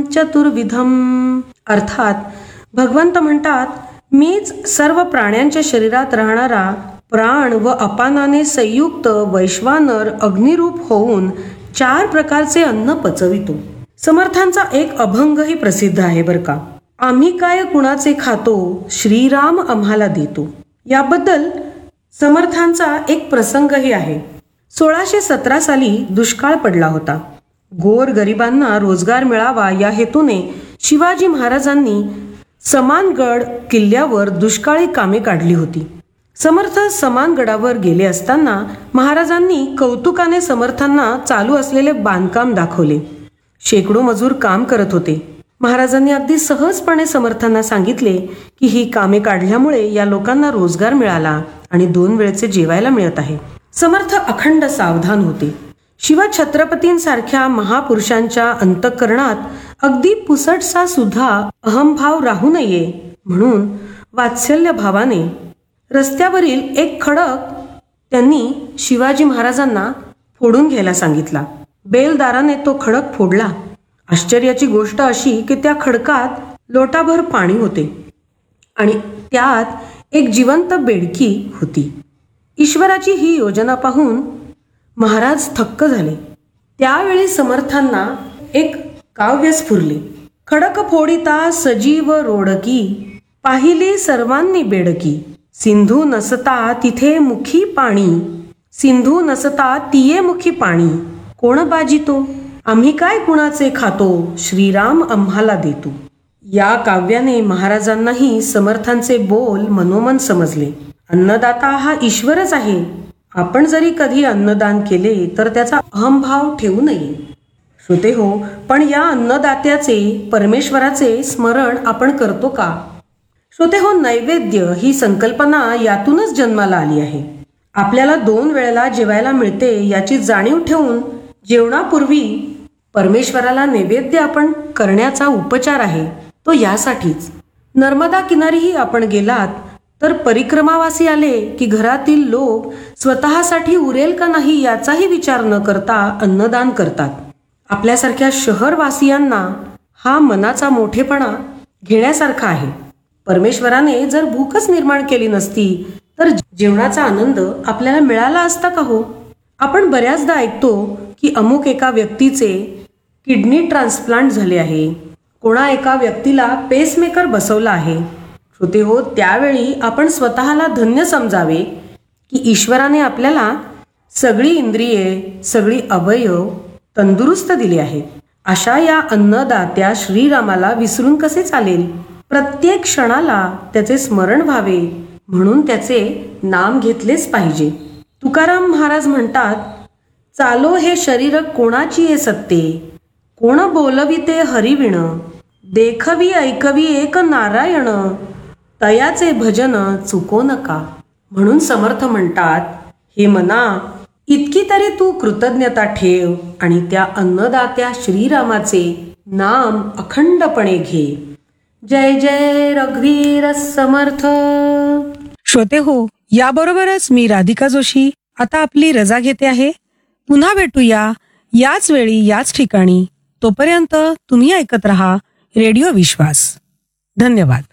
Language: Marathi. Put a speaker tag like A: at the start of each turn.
A: चतुर्विधम. अर्थात भगवंत म्हणतात, मीच सर्व प्राण्यांच्या शरीरात राहणारा प्राण व अपानाने संयुक्त वैश्वानर अग्निरूप होऊन 4 प्रकारचे अन्न पचवितो. समर्थांचा एक अभंगही प्रसिद्ध आहे बर का. आम्ही काय कुणाचे खातो, श्रीराम आम्हाला देतो. याबद्दल समर्थांचा एक प्रसंगही आहे. 1617 साली दुष्काळ पडला होता. गोर गरिबांना रोजगार मिळावा या हेतूने शिवाजी महाराजांनी समानगड किल्ल्यावर दुष्काळी कामे काढली होती. समर्थ समानगडावर गेले असताना महाराजांनी कौतुकाने समर्थांना चालू असलेले बांधकाम दाखवले. शेकडो मजूर काम करत होते. महाराजांनी अगदी सहजपणे समर्थांना सांगितले की ही कामे काढल्यामुळे या लोकांना रोजगार मिळाला आणि 2 वेळचे जेवायला मिळत आहे. समर्थ अखंड सावधान होते. शिवछत्रपतींसारख्या महापुरुषांच्या अंतःकरणात अगदी पुसटसा सुद्धा अहंभाव राहू नये म्हणून वात्सल्य भावाने रस्त्यावरील एक खडक त्यांनी शिवाजी महाराजांना फोडून घ्यायला सांगितला. बेलदाराने तो खडक फोडला. आश्चर्याची गोष्ट अशी की त्या खडकात लोटाभर पाणी होते आणि त्यात एक जिवंत बेडकी होती. ईश्वराची ही योजना पाहून महाराज थक्क झाले. त्यावेळी समर्थांना एक काव्य स्फुरले. खडक फोडिता सजीव रोडकी, पाहिली सर्वांनी बेडकी. सिंधू नसता तिथे मुखी पाणी, सिंधू नसता तिये मुखी पाणी. कोण बाजितो, आम्ही काय कुणाचे खातो, श्रीराम आम्हाला देतो. या काव्याने महाराजांनाही समर्थांचे बोल मनोमन समजले. अन्नदाता हा ईश्वरच आहे. आपण जरी कधी अन्नदान केले तर त्याचा अहंभाव ठेवू नये. श्रोते हो, पण या अन्नदात्याचे परमेश्वराचे स्मरण आपण करतो का? श्रोते हो, नैवेद्य ही संकल्पना यातूनच जन्माला आली आहे. आपल्याला 2 वेळेला जेवायला मिळते याची जाणीव ठेवून जेवणापूर्वी परमेश्वराला नैवेद्य आपण करण्याचा उपचार आहे तो यासाठीच. नर्मदा किनारीही आपण गेलात तर परिक्रमावासी आले की घरातील लोक स्वतःसाठी उरेल का नाही याचाही विचार न करता अन्नदान करतात. आपल्यासारख्या शहरवासियांना हा मनाचा मोठेपणा घेण्यासारखा आहे. परमेश्वराने जर भूकच निर्माण केली नसती तर जेवणाचा आनंद आपल्याला मिळाला असता का हो? आपण बऱ्याचदा ऐकतो की अमुक एका व्यक्तीचे किडनी ट्रान्सप्लांट झाले आहे, कोणा एका व्यक्तीला पेसमेकर बसवला आहे. श्रोते हो, त्यावेळी आपण स्वतःला धन्य समजावे की ईश्वराने आपल्याला सगळी इंद्रिये, सगळी अवयव तंदुरुस्त दिली आहेत. अशा या अन्नदात्या श्रीरामाला विसरून कसे चालेल? प्रत्येक क्षणाला त्याचे स्मरण व्हावे म्हणून त्याचे नाम घेतलेच पाहिजे. तुकाराम महाराज म्हणतात, चालो हे शरीर कोणाची ये सत्ते, कोण बोलविते हरिविण, देखवी ऐकवी एक नारायण, तयाचे भजन चुको नका. म्हणून समर्थ म्हणतात, हे मना, इतकी तरी तू कृतज्ञता ठेव आणि त्या अन्नदात्या श्रीरामाचे नाम अखंडपणे घे. जय जय रघुवीर समर्थ.
B: श्रोते हो, याबरोबरच मी राधिका जोशी आता आपली रजा घेते आहे. पुन्हा भेटूया याच वेळी याच ठिकाणी. तोपर्यंत तुम्ही ऐकत रहा रेडिओ विश्वास. धन्यवाद.